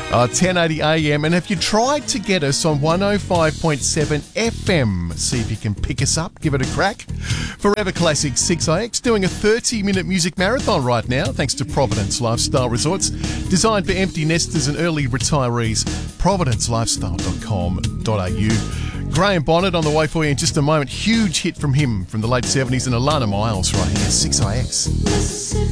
1080 AM. And have you tried to get us on 105.7 FM? See if you can pick us up, give it a crack. Forever Classic 6IX doing a 30-minute music marathon right now, thanks to Providence Lifestyle Resorts. Designed for empty nesters and early retirees. providencelifestyle.com.au. Graham Bonnet on the way for you in just a moment. Huge hit from him from the late 70s, and Alana Miles right here, 6IX.